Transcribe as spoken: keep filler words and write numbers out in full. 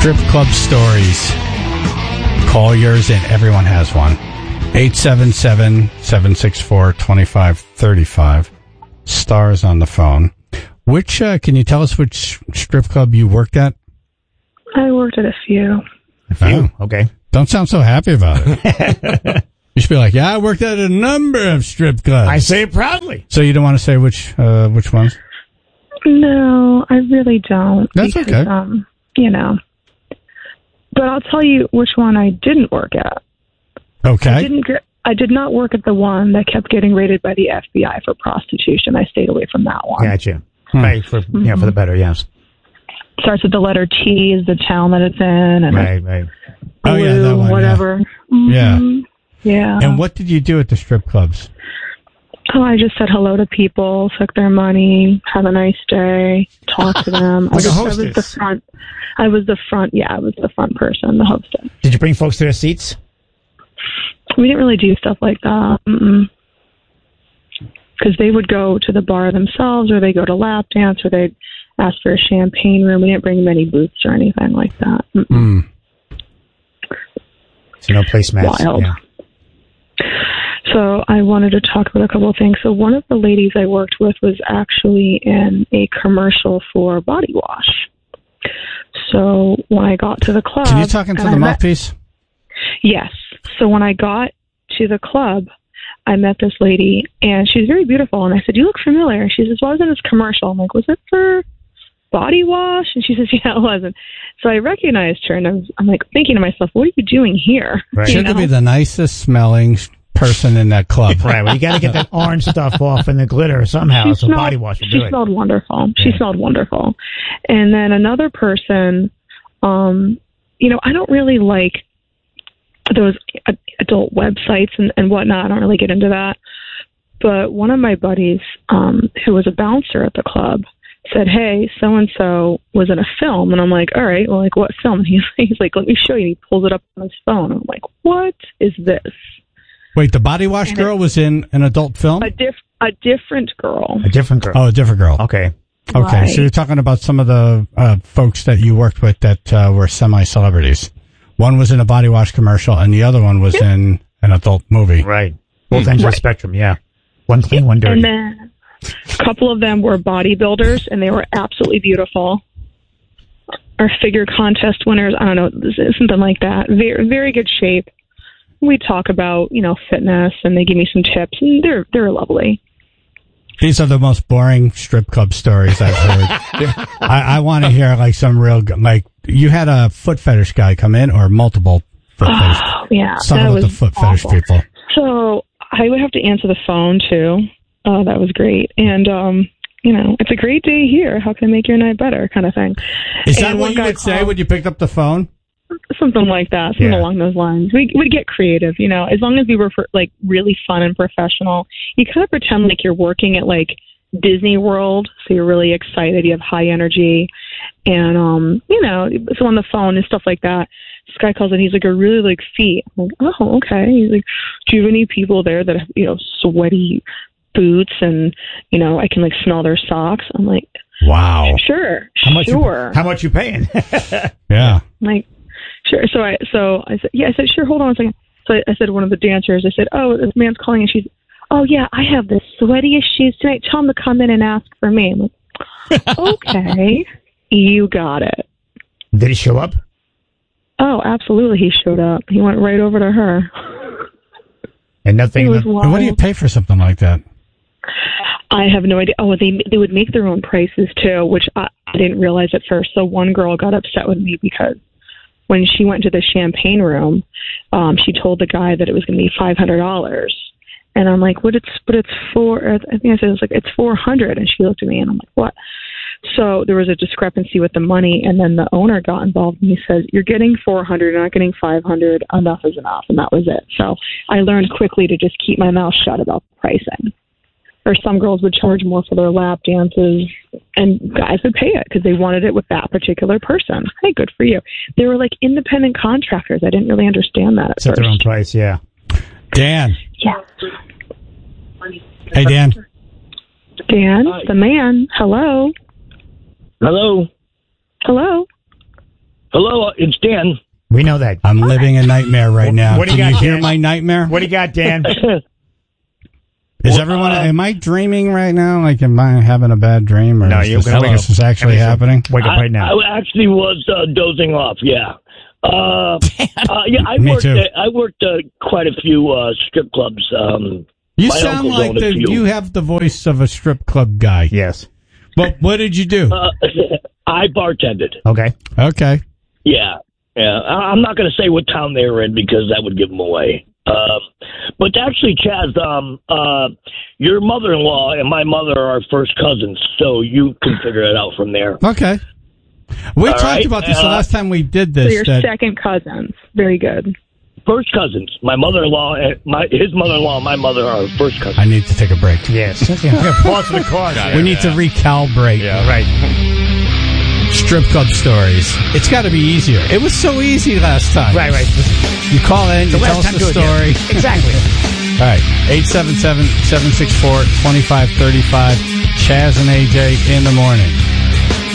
Strip club stories. Call yours in. Everyone has one. eight seven seven, seven six four, two five three five. Stars on the phone. Which, uh, can you tell us which strip club you worked at? I worked at a few. A few? Oh. Okay. Don't sound so happy about it. You should be like, yeah, I worked at a number of strip clubs. I say it proudly. So you don't want to say which uh, which ones? No, I really don't. That's because, okay. Um, you know. But I'll tell you which one I didn't work at. Okay. I didn't. I did not work at the one that kept getting raided by the F B I for prostitution. I stayed away from that one. Gotcha. Hmm. Right, for, mm-hmm. you know, for the better, yes. Starts with the letter T is the town that it's in. And right, right. Blue, oh, yeah, that one, whatever. Yeah. Mm-hmm. Yeah. And what did you do at the strip clubs? Oh, I just said hello to people, took their money, have a nice day, talk to them. Like I, was, a I was hostess. the front. I was the front. Yeah, I was the front person, the hostess. Did you bring folks to their seats? We didn't really do stuff like that. Because they would go to the bar themselves, or they go to lap dance, or they'd ask for a champagne room. We didn't bring them any booths or anything like that. Mm. So no placemats. Wild. Yeah. So I wanted to talk about a couple of things. So one of the ladies I worked with was actually in a commercial for body wash. So when I got to the club... Can you talk into the met, mouthpiece? Yes. So when I got to the club, I met this lady, and she's very beautiful. And I said, you look familiar. She says, well, I was in this commercial. I'm like, was it for body wash? And she says, yeah, it wasn't. So I recognized her, and I was, I'm like thinking to myself, what are you doing here? Right. You Should know? be the nicest smelling person in that club. Right, well, you got to get that orange stuff off and the glitter somehow, She so smelled, body wash will She do it. smelled wonderful. Yeah. She smelled wonderful. And then another person, um, you know, I don't really like those adult websites and, and whatnot. I don't really get into that. But one of my buddies, um, who was a bouncer at the club, said, hey, so-and-so was in a film. And I'm like, all right, well, like, what film? And he's, he's like, let me show you. He pulls it up on his phone. I'm like, what is this? Wait, the body wash And girl was in an adult film? A, diff- a different girl. A different girl. Oh, a different girl. Okay. Okay, Right. so you're talking about some of the uh, folks that you worked with that uh, were semi-celebrities. One was in a body wash commercial, and the other one was Yeah. in an adult movie. Right. Both ends of Right. the spectrum, yeah. One clean, one dirty. And then a couple of them were bodybuilders, and they were absolutely beautiful. Or figure contest winners. I don't know, something like that. Very, very good shape. We talk about, you know, fitness, and they give me some tips, and they're they're lovely. These are the most boring strip club stories I've heard. I, I want to hear like some real, like you had a foot fetish guy come in, or multiple foot fetish. Oh, yeah. Some that of was the foot awful. fetish people. So I would have to answer the phone, too. Oh, that was great. And, um, you know, it's a great day here. How can I make your night better, kind of thing. Is And that one what you guy would say called- when you picked up the phone? Something like that, something Yeah. along those lines. We would get creative, you know, as long as we were for, like really fun and professional. You kind of pretend like you're working at like Disney World, so you're really excited, you have high energy, and um, you know, so on the phone and stuff like that. This guy calls in, he's like, I really like feet. I'm like, oh, okay. He's like, do you have any people there that have, you know, sweaty boots and, you know, I can like smell their socks? I'm like, Wow. sure, How much sure. You, how much you paying? Yeah. I'm like, sure. So I, so I said, yeah, I said, sure, hold on a second. So I, I said to one of the dancers, I said, oh, this man's calling, and she's, oh, yeah, I have the sweatiest shoes tonight. Tell him to come in and ask for me. I'm like, okay, you got it. Did he show up? Oh, absolutely, he showed up. He went right over to her. And nothing. It was And what do wild. you pay for something like that? I have no idea. Oh, they they would make their own prices too, which I, I didn't realize at first. So one girl got upset with me because when she went to the champagne room, um, she told the guy that it was going to be five hundred dollars, and I'm like, "What? It's but it's four." I think I said it was like it's four hundred, and she looked at me, and I'm like, "What?" So there was a discrepancy with the money, and then the owner got involved, and he says, "You're getting four hundred, you're not getting five hundred. Enough is enough," and that was it. So I learned quickly to just keep my mouth shut about the pricing. Or some girls would charge more for their lap dances, and guys would pay it because they wanted it with that particular person. Hey, good for you. They were like independent contractors. I didn't really understand that at Set first. their own price, yeah. Dan. Yeah. Hey, Dan. Dan, Hi. the man. Hello. Hello. Hello. Hello, it's Dan. We know that. I'm living a nightmare right now. What do you Can got, you hear Dan? my nightmare? What do you got, Dan? Is Well, everyone? uh, am I dreaming right now? Like, am I having a bad dream, or No, is you're this, gonna wake this up. is actually Everything. happening? Wake up I, right now. I actually was uh, dozing off. Yeah. Uh, uh, yeah, I Me worked. too. At, I worked uh, quite a few uh, strip clubs. Um, You my sound uncle's like owned a the, few. you have the voice of a strip club guy. Yes. But what did you do? Uh, I bartended. Okay. Okay. Yeah, yeah. I, I'm not going to say what town they were in because that would give them away. Um, but actually, Chaz, um, uh, your mother-in-law and my mother are first cousins, so you can figure it out from there. Okay. We All talked right, about this the uh, last time we did So this. your that, second cousins. Very good. First cousins. My mother-in-law and my his mother-in-law and my mother are first cousins. I need to take a break. Yes. I'm going to pause the car. We need to recalibrate. Yeah, right. Strip club stories. It's got to be easier. It was so easy last time. Right, right. You call in, you The tell last us time the good, yeah. story. Exactly. All right. eight seven seven, seven six four, two five three five. Chaz and A J in the morning.